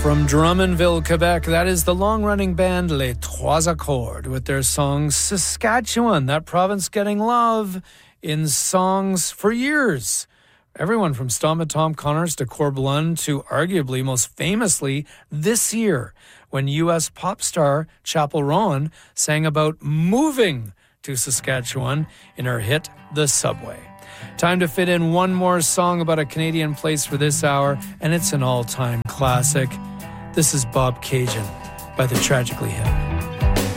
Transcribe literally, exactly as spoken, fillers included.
From Drummondville, Quebec, that is the long-running band Les Trois Accords with their song Saskatchewan, that province getting love in songs for years. Everyone from Stomp Tom Connors to Corblund to arguably most famously this year when U S pop star Chappell Roan sang about moving to Saskatchewan in her hit The Subway. Time to fit in one more song about a Canadian place for this hour, and it's an all-time classic. This is Bob Cajun by the Tragically Hip.